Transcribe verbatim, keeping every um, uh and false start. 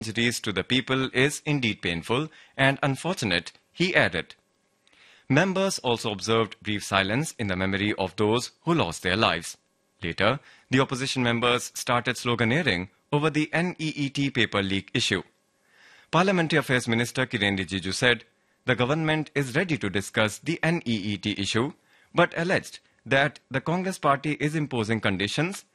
injuries to the people is indeed painful and unfortunate, he added. Members also observed brief silence in the memory of those who lost their lives. Later, the opposition members started sloganeering over the N E E T paper leak issue. Parliamentary Affairs Minister Kiren Rijiju said the government is ready to discuss the N E E T issue, but alleged that the Congress party is imposing conditions